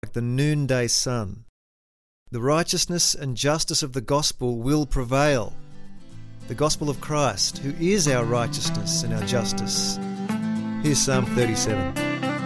the noonday sun. The righteousness and justice of the gospel will prevail. The gospel of Christ, who is our righteousness and our justice. Here's Psalm 37.